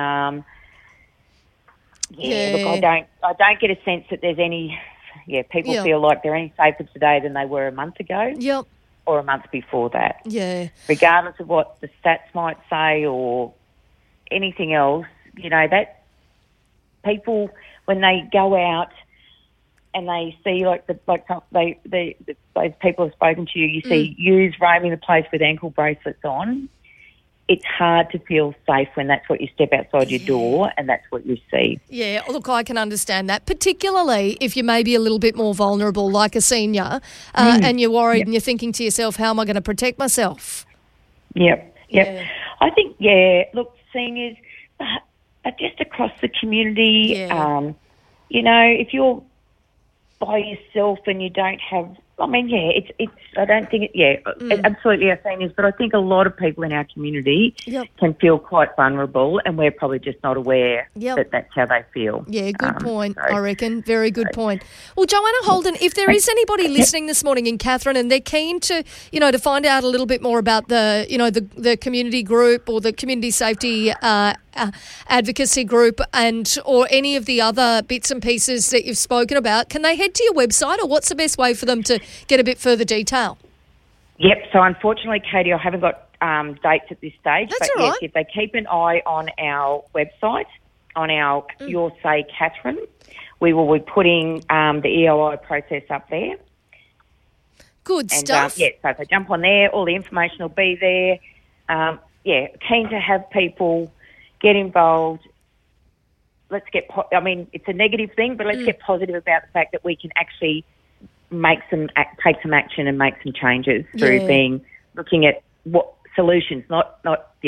S32: I don't get a sense that there's any. People feel like they're any safer today than they were a month ago.
S1: Yep.
S32: Or a month before that.
S1: Yeah.
S32: Regardless of what the stats might say or anything else, that people, when they go out and they see those people have spoken to you, you see youths roaming the place with ankle bracelets on. It's hard to feel safe when that's what you step outside your door and that's what you see.
S1: Yeah, look, I can understand that, particularly if you may be a little bit more vulnerable, like a senior, and you're worried and you're thinking to yourself, how am I going to protect myself?
S32: Yep. I think, look, seniors are just across the community. If you're by yourself and you don't have... it's. I don't think absolutely our seniors, but I think a lot of people in our community can feel quite vulnerable, and we're probably just not aware that that's how they feel.
S1: Yeah, good point. I reckon very good point. Well, Joanna Holden, if there is anybody listening this morning in Katherine and they're keen to, to find out a little bit more about the community group or the community safety advocacy group or any of the other bits and pieces that you've spoken about, can they head to your website, or what's the best way for them to get a bit further detail?
S32: Yep, so unfortunately, Katie, I haven't got dates at this stage.
S1: That's all right.
S32: If they keep an eye on our website, on our Your Say Katherine, we will be putting the EOI process up there.
S1: Good stuff.
S32: So if they jump on there, all the information will be there. Keen to have people get involved. Let's get, it's a negative thing, but let's get positive about the fact that we can actually take some action and make some changes through looking at what solutions, not.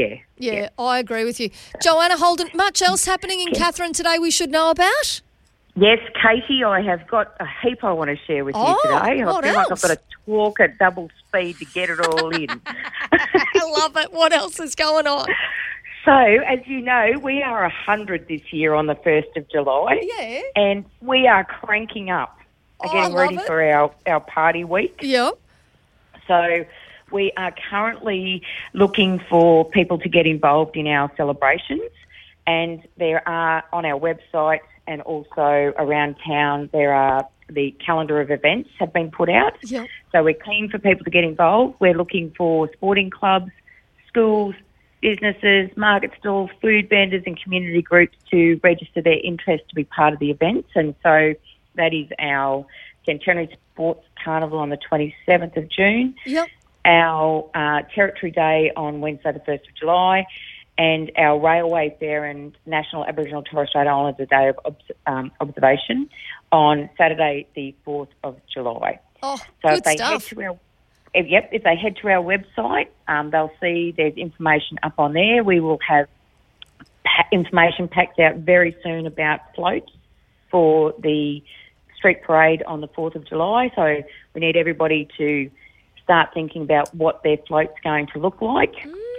S1: I agree with you. Joanna Holden, much else happening in Katherine today we should know about?
S32: Yes, Katie, I have got a heap I want to share with you today. I feel like I've got to talk at double speed to get it all in.
S1: I love it. What else is going on?
S32: So, as you know, we are 100 this year on the 1st of July.
S1: Yeah.
S32: And we are cranking up. We're getting ready for our party week.
S1: Yep.
S32: So we are currently looking for people to get involved in our celebrations, and there are on our website and also around town the calendar of events have been put out.
S1: Yep.
S32: So we're keen for people to get involved. We're looking for sporting clubs, schools, businesses, market stalls, food vendors and community groups to register their interest to be part of the events. And so that is our Centenary Sports Carnival on the 27th of June, our Territory Day on Wednesday the 1st of July, and our Railway Fair and National Aboriginal and Torres Strait Islander Day of Observation on Saturday the 4th of July.
S1: Oh,
S32: so
S1: good
S32: if they
S1: stuff.
S32: If they head to our website, they'll see there's information up on there. We will have information packs out very soon about floats for the street parade on the 4th of July. So we need everybody to start thinking about what their float's going to look like.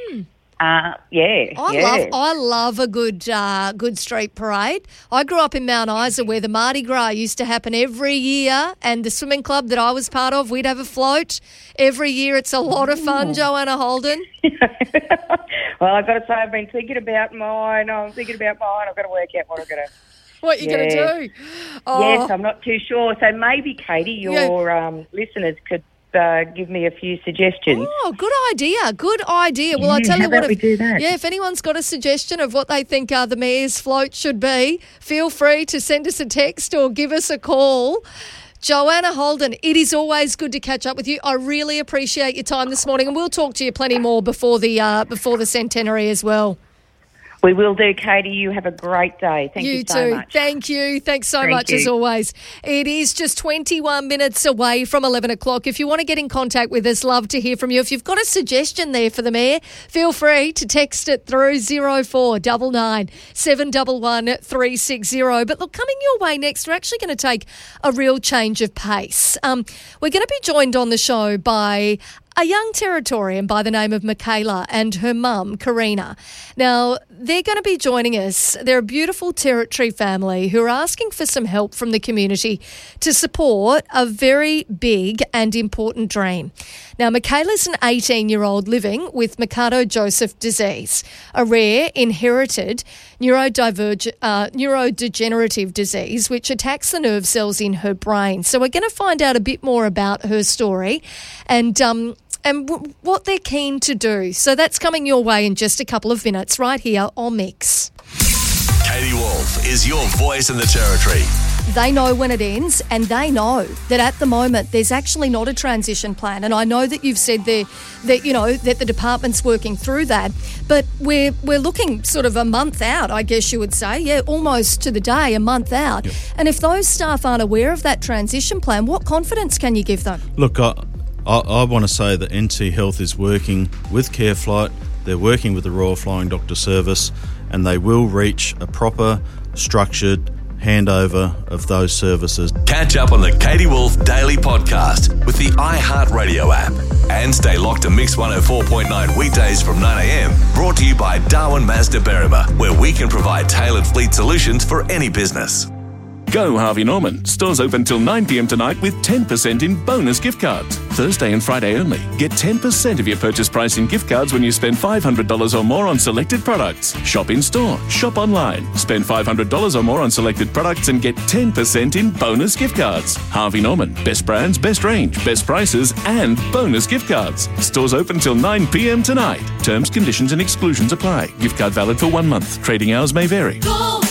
S1: I love a good street parade. I grew up in Mount Isa where the Mardi Gras used to happen every year, and the swimming club that I was part of, we'd have a float every year. It's a lot of fun, Joanna Holden.
S32: Well, I've got to say, I've been thinking about mine. I've got to work out what I'm going to...
S1: What you're going to do? Oh.
S32: Yes, I'm not too sure. So maybe, Katie, your listeners could give me a few suggestions.
S1: Oh, good idea. Well, I'll tell you what.
S32: We do that?
S1: Yeah, if anyone's got a suggestion of what they think the Mayor's float should be, feel free to send us a text or give us a call. Joanna Holden, it is always good to catch up with you. I really appreciate your time this morning, and we'll talk to you plenty more before the centenary as well.
S32: We will do, Katie. You have a great day. Thank you so much.
S1: Thank you. Thanks so much, as always. It is just 21 minutes away from 11 o'clock. If you want to get in contact with us, love to hear from you. If you've got a suggestion there for the Mayor, feel free to text it through 0499 711 360. But look, coming your way next, we're actually going to take a real change of pace. We're going to be joined on the show by a young Territorian by the name of Michaela and her mum, Karina. Now, they're going to be joining us. They're a beautiful Territory family who are asking for some help from the community to support a very big and important dream. Now, Michaela's an 18-year-old living with Mercado-Joseph disease, a rare inherited neurodegenerative disease which attacks the nerve cells in her brain. So we're going to find out a bit more about her story and what they're keen to do. So that's coming your way in just a couple of minutes right here on Mix.
S6: Katie Wolf is your voice in the Territory.
S1: They know when it ends, and they know that at the moment there's actually not a transition plan. And I know that you've said there that that the department's working through that, but we're looking sort of a month out, I guess you would say. Yeah, almost to the day, a month out. Yep. And if those staff aren't aware of that transition plan, what confidence can you give them?
S2: Look, I want to say that NT Health is working with CareFlight. They're working with the Royal Flying Doctor Service, and they will reach a proper, structured handover of those services.
S6: Catch up on the Katie Wolf Daily Podcast with the iHeartRadio app. And stay locked to Mix 104.9 weekdays from 9am. Brought to you by Darwin Mazda Berrima, where we can provide tailored fleet solutions for any business.
S14: Go Harvey Norman. Stores open till 9pm tonight with 10% in bonus gift cards. Thursday and Friday only. Get 10% of your purchase price in gift cards when you spend $500 or more on selected products. Shop in store. Shop online. Spend $500 or more on selected products and get 10% in bonus gift cards. Harvey Norman. Best brands, best range, best prices and bonus gift cards. Stores open till 9pm tonight. Terms, conditions and exclusions apply. Gift card valid for 1 month. Trading hours may vary.
S3: Go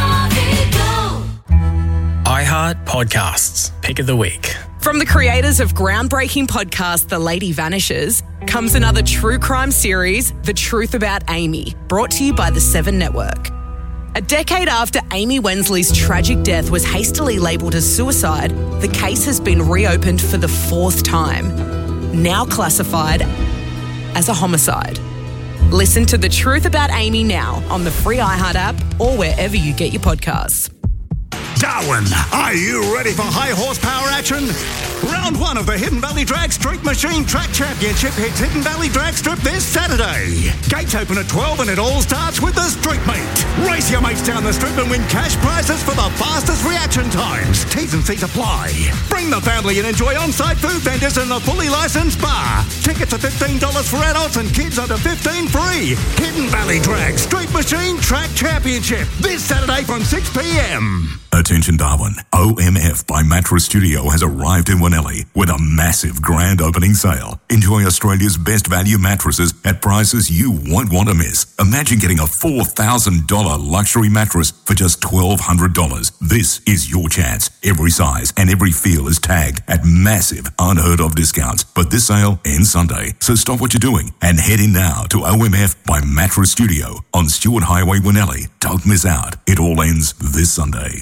S3: iHeart Podcasts. Pick of the week.
S31: From the creators of groundbreaking podcast The Lady Vanishes comes another true crime series, The Truth About Amy, brought to you by the Seven Network. A decade after Amy Wensley's tragic death was hastily labelled as suicide, the case has been reopened for the 4th time, now classified as a homicide. Listen to The Truth About Amy now on the free iHeart app or wherever you get your podcasts.
S13: Darwin, are you ready for high horsepower action? Round 1 of the Hidden Valley Drag Street Machine Track Championship hits Hidden Valley Drag Strip this Saturday. Gates open at 12 and it all starts with the Street Meet. Race your mates down the strip and win cash prizes for the fastest reaction times. T's and C's apply. Bring the family and enjoy on-site food vendors and a fully licensed bar. Tickets are $15 for adults and kids under 15 free. Hidden Valley Drag Street Machine Track Championship this Saturday from 6pm.
S5: Attention Darwin, OMF by Mattress Studio has arrived in Winnellie with a massive grand opening sale. Enjoy Australia's best value mattresses at prices you won't want to miss. Imagine getting a $4,000 luxury mattress for just $1,200. This is your chance. Every size and every feel is tagged at massive, unheard of discounts. But this sale ends Sunday, so stop what you're doing and head in now to OMF by Mattress Studio on Stewart Highway, Winnellie. Don't miss out. It all ends this Sunday.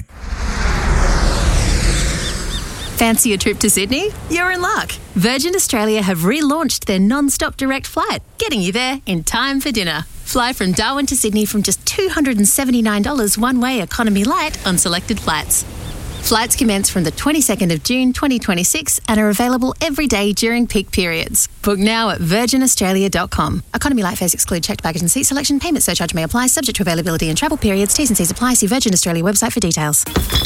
S11: Fancy a trip to Sydney? You're in luck. Virgin Australia have relaunched their non-stop direct flight, getting you there in time for dinner. Fly from Darwin to Sydney from just $279 one-way economy light on selected flights. Flights commence from the 22nd of June 2026 and are available every day during peak periods. Book now at virginaustralia.com. Economy light fares exclude checked baggage and seat selection. Payment surcharge may apply, subject to availability and travel periods. T's and C's apply. See Virgin Australia website for details.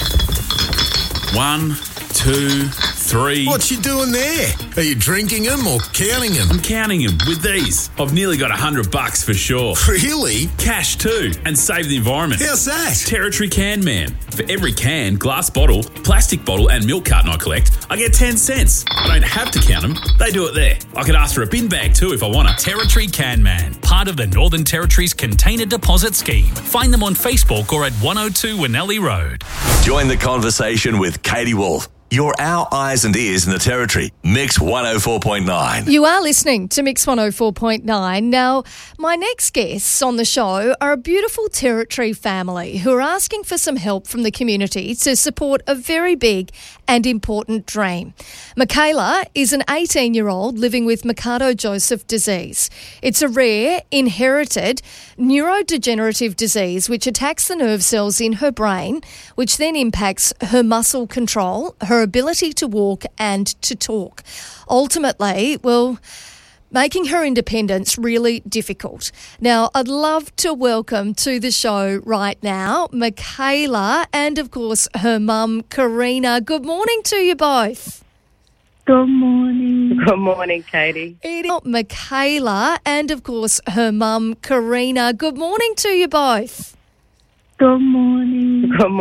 S9: 1, 2, 3.
S7: What you doing there? Are you drinking them or counting them?
S9: I'm counting them with these. I've nearly got $100 for sure.
S7: Really?
S9: Cash too, and save the environment.
S7: How's that?
S9: Territory Can Man. For every can, glass bottle, plastic bottle and milk carton I collect, I get 10 cents. I don't have to count them. They do it there. I could ask for a bin bag too if I want to.
S3: Territory Can Man, part of the Northern Territory's Container Deposit Scheme. Find them on Facebook or at 102 Winnelly Road.
S6: Join the conversation with Katie Wolf. You're our eyes and ears in the Territory. Mix 104.9.
S1: You are listening to Mix 104.9. Now, my next guests on the show are a beautiful Territory family who are asking for some help from the community to support a very big and important dream. Michaela is an 18-year-old living with Mercado-Joseph disease. It's a rare, inherited neurodegenerative disease which attacks the nerve cells in her brain, which then impacts her muscle control, her ability to walk and to talk. Ultimately, making her independence really difficult. Now, I'd love to welcome to the show right now Michaela and, of course, her mum, Karina. Good morning to you both.
S15: Good morning.
S16: Good morning, Katie.
S1: Michaela and, of course, her mum, Karina. Good morning to you both.
S15: Good morning.
S16: Good morning.